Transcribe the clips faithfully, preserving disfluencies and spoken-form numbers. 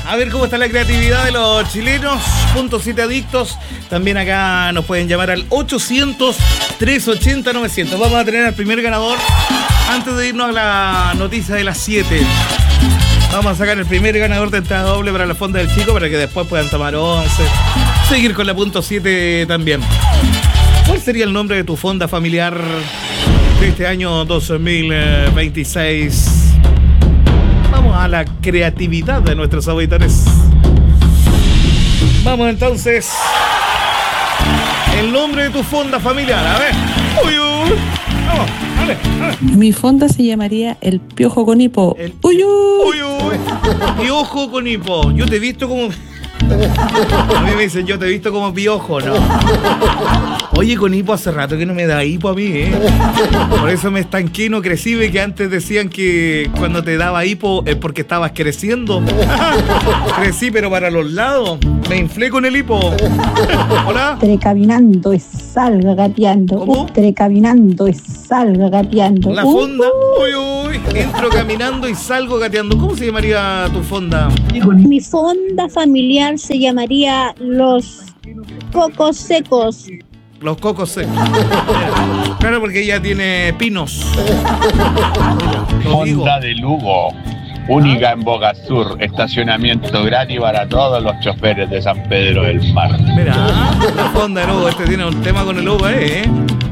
A ver cómo está la creatividad de los chilenos. Punto siete adictos. También acá nos pueden llamar al ochocientos, trescientos ochenta, novecientos. Vamos a tener al primer ganador antes de irnos a la noticia de las siete. Vamos a sacar el primer ganador de entrada doble para la fonda del chico para que después puedan tomar once. Seguir con la punto siete también. ¿Cuál sería el nombre de tu fonda familiar de este año dos mil veintiséis? Vamos a la creatividad de nuestros auditores. Vamos entonces. El nombre de tu fonda familiar. A ver. Uy, uy. Vamos, dale, dale. Mi fonda se llamaría El Piojo con Hipo. El... Uy, uy. Uy, uy. Piojo con hipo. Yo te he visto como... A mí me dicen, yo te he visto como piojo, ¿no? Oye, con hipo hace rato que no me da hipo a mí, ¿eh? Por eso me estanqué, no crecí, ve que antes decían que cuando te daba hipo es porque estabas creciendo. Crecí, pero para los lados. Me inflé con el hipo. Hola. Entre caminando y salga gateando. ¿Cómo? Entre caminando y salga gateando. La fonda. Uy, uy. Entro caminando y salgo gateando. ¿Cómo se llamaría tu fonda? Mi fonda familiar se llamaría Los Cocos Secos. Los cocos secos. Claro, porque ella tiene pinos. Lo digo. Fonda de Lugo, única en Boca Sur, estacionamiento gratis para todos los choferes de San Pedro del Mar. Mira, la fonda de Lugo, este tiene un tema con el Lugo, ¿eh?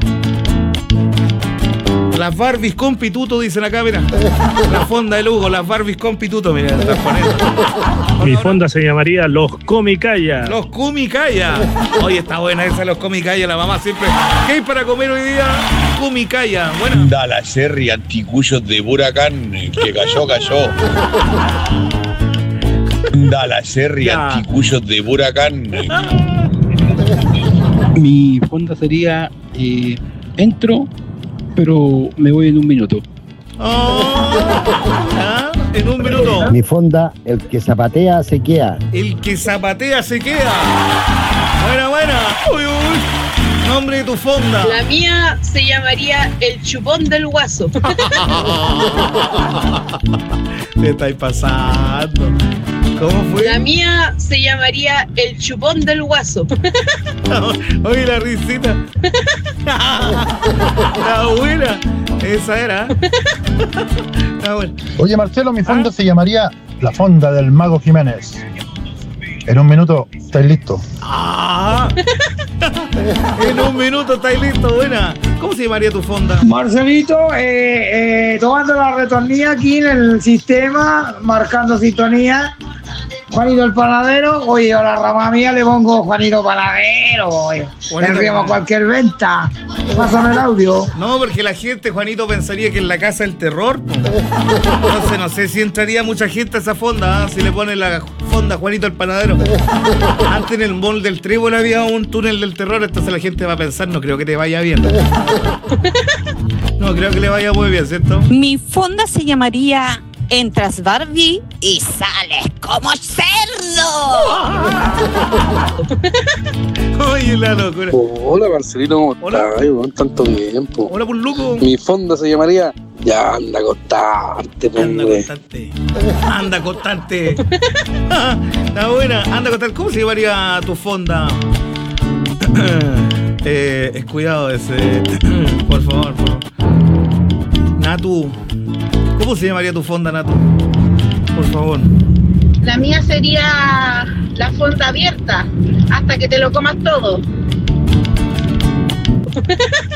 Las Barbies con pituto, dicen acá, mira. La fonda de Lugo, las Barbies con pituto, mira, estás poniendo. Mi fonda se llamaría Los Comicaya. Los Comicaya. Oye, está buena esa, los Comicaya, la mamá siempre. ¿Qué hay para comer hoy día? Comicaya. Buena. Da la Serri anticuyos de Buracán, que cayó, cayó. Da la Serri Ya. anticuyos de Buracán. Mi fonda sería eh, entro, pero me voy en un minuto. Oh, ¿ah? En un minuto. Mi fonda, el que zapatea se queda. El que zapatea se queda. Buena, buena. Uy, uy. Nombre de tu fonda. La mía se llamaría El Chupón del Guaso. Te estáis pasando. ¿Cómo fue? La mía se llamaría El Chupón del Guaso. Oye, la risita. Está buena. Esa era. Está buena. Oye, Marcelo, mi fonda ¿Ah? se llamaría La Fonda del Mago Jiménez. En un minuto, ¿estáis listos? Ah. En un minuto estáis listos, buena. ¿Cómo se llamaría tu fonda? Marcelito, eh, eh, tomando la retornía aquí en el sistema, marcando sintonía. Juanito el Panadero, oye, a la rama mía le pongo Juanito Panadero, oye. Tendríamos cualquier venta. Pásame el audio. No, porque la gente, Juanito, pensaría que en la casa del terror. Entonces no sé si entraría mucha gente a esa fonda, ¿eh? Si le pone la fonda Juanito el Panadero. Antes en el mall del Trébol había un túnel del terror, entonces la gente va a pensar, no creo que te vaya bien. No creo que le vaya muy bien, ¿cierto? Mi fonda se llamaría Entras Barbie y sales como cerdo. Oye, la locura. Hola, Marcelino, ¿cómo Hola. estás? Con tanto tiempo. Hola, por loco. Mi fonda se llamaría Ya anda a acostarte, Anda hombre. constante. Anda constante. Está buena. Anda constante. ¿Cómo se llamaría tu fonda? eh, es cuidado ese. Por favor, por favor. Natu. ¿Cómo se llamaría tu fonda, Natu? Por favor. La mía sería La Fonda Abierta, hasta que te lo comas todo.